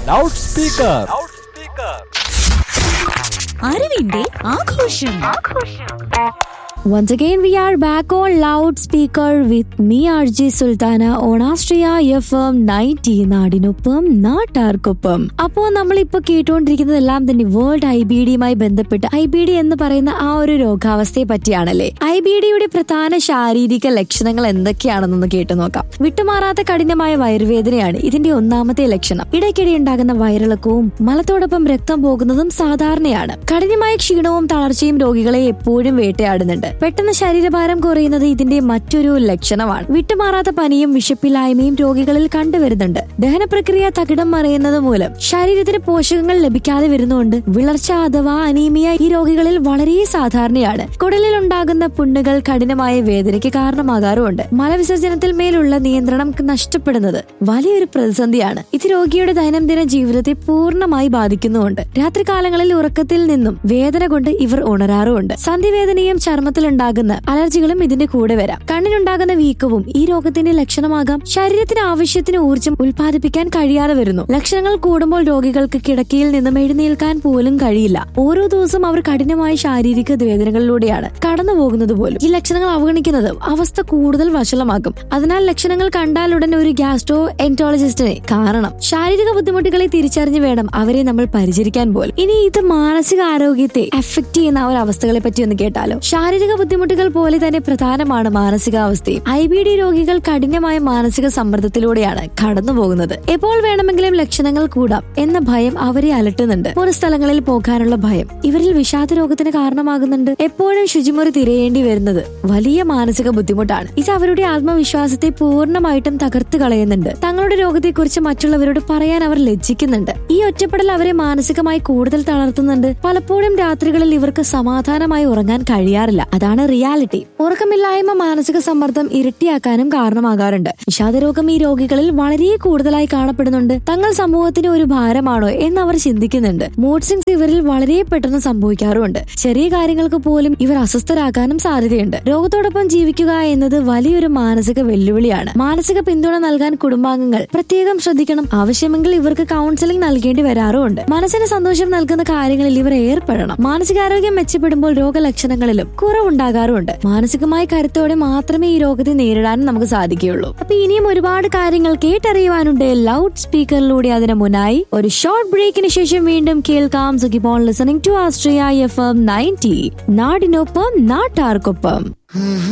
Loud speaker. അറിവിന്റെ ആഘോഷം. Once again, we are back on loudspeaker with me, RJ Sultana, on Astria FM 90 നാടിനൊപ്പം നാട്ടാർക്കൊപ്പം. അപ്പോൾ നമ്മളിപ്പോൾ കേട്ടുകൊണ്ടിരിക്കുന്നതെല്ലാം തന്നെ വേൾഡ് IBDയുമായി ബന്ധപ്പെട്ട് IBD എന്ന് പറയുന്ന ആ ഒരു രോഗാവസ്ഥയെ പറ്റിയാണല്ലേ. IBDയുടെ പ്രധാന ശാരീരിക ലക്ഷണങ്ങൾ എന്തൊക്കെയാണെന്നൊന്ന് കേട്ടു നോക്കാം. വിട്ടുമാറാത്ത കഠിനമായ വയറുവേദനയാണ് ഇതിന്റെ ഒന്നാമത്തെ ലക്ഷണം. ഇടയ്ക്കിടെ ഉണ്ടാകുന്ന വയറിളക്കവും മലത്തോടൊപ്പം രക്തം പോകുന്നതും സാധാരണയാണ്. കഠിനമായ ക്ഷീണവും തളർച്ചയും രോഗികളെ എപ്പോഴും വേട്ടയാടുന്നുണ്ട്. പെട്ടെന്ന് ശരീരഭാരം കുറയുന്നത് ഇതിന്റെ മറ്റൊരു ലക്ഷണമാണ്. വിട്ടുമാറാത്ത പനിയും വിശപ്പില്ലായ്മയും രോഗികളിൽ കണ്ടുവരുന്നുണ്ട്. ദഹന പ്രക്രിയ തകിടം മറിയുന്നത് മൂലം ശരീരത്തിന് പോഷകങ്ങൾ ലഭിക്കാതെ വരുന്നുകൊണ്ട് വിളർച്ച അഥവാ അനീമിയ ഈ രോഗികളിൽ വളരെ സാധാരണയാണ്. കുടലിൽ ഉണ്ടാകുന്ന പുണ്ണുകൾ കഠിനമായ വേദനയ്ക്ക് കാരണമാകാറുമുണ്ട്. മലവിസർജനത്തിൽ മേലുള്ള നിയന്ത്രണം നഷ്ടപ്പെടുന്നത് വലിയൊരു പ്രതിസന്ധിയാണ്. ഇത് രോഗിയുടെ ദൈനംദിന ജീവിതത്തെ പൂർണ്ണമായി ബാധിക്കുന്നുമുണ്ട്. രാത്രികാലങ്ങളിൽ ഉറക്കത്തിൽ നിന്നും വേദന കൊണ്ട് ഇവർ ഉണരാറുമുണ്ട്. സന്ധിവേദനയും ചർമ്മത്തിൽ ഉണ്ടാകുന്ന അലർജികളും ഇതിന്റെ കൂടെ വരാം. കണ്ണിനുണ്ടാകുന്ന വീക്കവും ഈ രോഗത്തിന്റെ ലക്ഷണമാകാം. ശരീരത്തിന് ആവശ്യത്തിന് ഊർജ്ജം ഉൽപ്പാദിപ്പിക്കാൻ കഴിയാതെ വരുന്നു. ലക്ഷണങ്ങൾ കൂടുമ്പോൾ രോഗികൾക്ക് കിടക്കയിൽ നിന്നും എഴുന്നേൽക്കാൻ പോലും കഴിയില്ല. ഓരോ ദിവസവും അവർ കഠിനമായ ശാരീരിക വേദനകളിലൂടെയാണ് കടന്നു പോകുന്നത് പോലും. ഈ ലക്ഷണങ്ങൾ അവഗണിക്കുന്നത് അവസ്ഥ കൂടുതൽ വഷളമാക്കും. അതിനാൽ ലക്ഷണങ്ങൾ കണ്ടാലുടൻ ഒരു ഗ്യാസ്ട്രോ എൻട്രോളജിസ്റ്റിനെ കാണണം. ശാരീരിക ബുദ്ധിമുട്ടുകളെ തിരിച്ചറിഞ്ഞ് വേണം അവരെ നമ്മൾ പരിചരിക്കാൻ പോലും. ഇനി ഇത് മാനസിക ആരോഗ്യത്തെ എഫക്ട് ചെയ്യുന്ന ആ ഒരു അവസ്ഥകളെ പറ്റി ഒന്ന് കേട്ടാലോ. ശാരീരിക ബുദ്ധിമുട്ടുകൾ പോലെ തന്നെ പ്രധാനമാണ് മാനസികാവസ്ഥയും. IBD രോഗികൾ കഠിനമായ മാനസിക സമ്മർദ്ദത്തിലൂടെയാണ് കടന്നു പോകുന്നത്. എപ്പോൾ വേണമെങ്കിലും ലക്ഷണങ്ങൾ കൂടാം എന്ന ഭയം അവരെ അലട്ടുന്നുണ്ട്. ഒരു സ്ഥലങ്ങളിൽ പോകാനുള്ള ഭയം ഇവരിൽ വിഷാദ രോഗത്തിന് കാരണമാകുന്നുണ്ട്. എപ്പോഴും ശുചിമുറി തിരയേണ്ടി വരുന്നത് വലിയ മാനസിക ബുദ്ധിമുട്ടാണ്. ഇത് അവരുടെ ആത്മവിശ്വാസത്തെ പൂർണ്ണമായിട്ടും തകർത്ത് കളയുന്നുണ്ട്. തങ്ങളുടെ രോഗത്തെക്കുറിച്ച് മറ്റുള്ളവരോട് പറയാൻ അവർ ലജ്ജിക്കുന്നുണ്ട്. ഈ ഒറ്റപ്പെടൽ അവരെ മാനസികമായി കൂടുതൽ തളർത്തുന്നുണ്ട്. പലപ്പോഴും രാത്രികളിൽ ഇവർക്ക് സമാധാനമായി ഉറങ്ങാൻ കഴിയാറില്ല. അതാണ് റിയാലിറ്റി. ഉറക്കമില്ലായ്മ മാനസിക സമ്മർദ്ദം ഇരട്ടിയാക്കാനും കാരണമാകാറുണ്ട്. വിഷാദരോഗം ഈ രോഗികളിൽ വളരെ കൂടുതലായി കാണപ്പെടുന്നുണ്ട്. തങ്ങൾ സമൂഹത്തിന് ഒരു ഭാരമാണോ എന്ന് അവർ ചിന്തിക്കുന്നുണ്ട്. മൂഡ് സ്വിങ്സ് ഇവരിൽ വളരെ പെട്ടെന്ന് സംഭവിക്കാറുമുണ്ട്. ചെറിയ കാര്യങ്ങൾക്ക് പോലും ഇവർ അസ്വസ്ഥരാകാനും സാധ്യതയുണ്ട്. രോഗത്തോടൊപ്പം ജീവിക്കുക എന്നത് വലിയൊരു മാനസിക വെല്ലുവിളിയാണ്. മാനസിക പിന്തുണ നൽകാൻ കുടുംബാംഗങ്ങൾ പ്രത്യേകം ശ്രദ്ധിക്കണം. ആവശ്യമെങ്കിൽ ഇവർക്ക് കൗൺസിലിംഗ് നൽകേണ്ടി വരാറുമുണ്ട്. മനസ്സിന് സന്തോഷം നൽകുന്ന കാര്യങ്ങളിൽ ഇവർ ഏർപ്പെടണം. മാനസികാരോഗ്യം മെച്ചപ്പെടുമ്പോൾ രോഗലക്ഷണങ്ങളിലും കുറവുണ്ടാകാറുമുണ്ട്. മാനസികമായ കരുത്തോടെ മാത്രമേ ഈ രോഗത്തെ നേരിടാനും നമുക്ക് സാധിക്കുകയുള്ളൂ. അപ്പൊ ഇനിയും ഒരുപാട് കാര്യങ്ങൾ കേട്ടറിയുവാനുണ്ട് ലൗഡ് സ്പീക്കറിലൂടെ. അതിനു മുന്നായി ഒരു ഷോർട്ട് ബ്രേക്കിന് ശേഷം വീണ്ടും കേൾക്കാം. So keep on listening to Astria FM 90 നാടിനൊപ്പം നാട്ടാർക്കൊപ്പം.